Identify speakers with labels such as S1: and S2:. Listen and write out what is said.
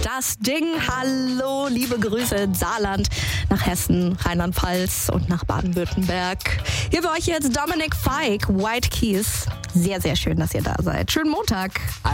S1: Das Ding. Hallo, liebe Grüße ins Saarland, nach Hessen, Rheinland-Pfalz und nach Baden-Württemberg. Hier für euch jetzt Dominic Fike, White Keys. Sehr, sehr schön, dass ihr da seid. Schönen Montag.